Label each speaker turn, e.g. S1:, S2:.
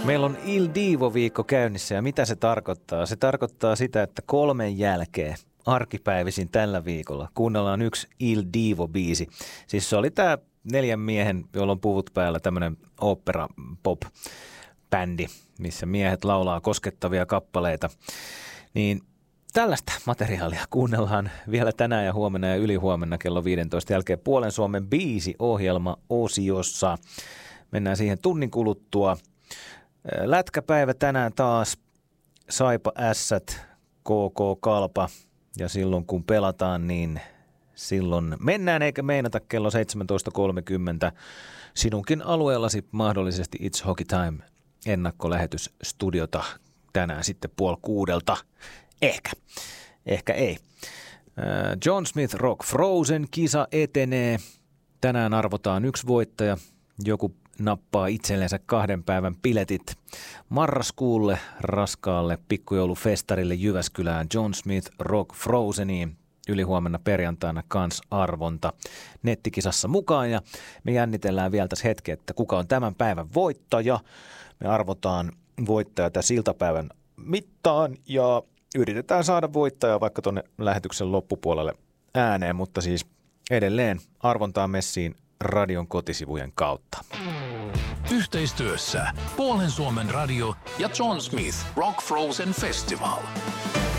S1: Meillä on Il Divo-viikko käynnissä ja mitä se tarkoittaa? Se tarkoittaa sitä, että 3 jälkeen arkipäivisin tällä viikolla kuunnellaan yksi Il Divo-biisi. Siis se oli tämä 4 miehen, jolla on puvut päällä, tämmöinen opera-pop-bändi, missä miehet laulaa koskettavia kappaleita. Niin tällaista materiaalia kuunnellaan vielä tänään ja huomenna ja ylihuomenna kello 15 jälkeen Puolen Suomen biisi-ohjelma-osiossa. Mennään siihen tunnin kuluttua. Lätkäpäivä tänään taas, Saipa Ässät, KK Kalpa ja silloin kun pelataan, niin silloin mennään eikä meinata kello 17.30 sinunkin alueellasi mahdollisesti It's Hockey Time ennakkolähetysstudiota tänään sitten 5:30. Ehkä ei. John Smith Rock Frozen -kisa etenee. Tänään arvotaan 1 voittaja. Joku nappaa itsellensä 2 päivän piletit marraskuulle raskaalle pikkujoulufestarille Jyväskylään John Smith Rock Frozeniin. Ylihuomenna perjantaina kans arvonta nettikisassa mukaan ja me jännitellään vielä tässä hetki, että kuka on tämän päivän voittaja. Me arvotaan voittaja tässä iltapäivän mittaan ja yritetään saada voittaja vaikka tuonne lähetyksen loppupuolelle ääneen, mutta siis edelleen arvontaa messiin radion kotisivujen kautta.
S2: Yhteistyössä Puolen Suomen radio ja John Smith Rock Frozen Festival.